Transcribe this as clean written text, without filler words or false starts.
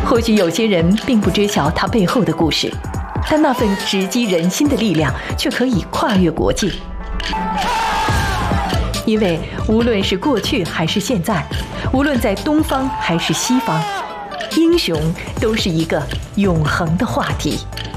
或许有些人并不知晓它背后的故事，但那份直击人心的力量却可以跨越国界。因为无论是过去还是现在，无论在东方还是西方，英雄都是一个永恒的话题。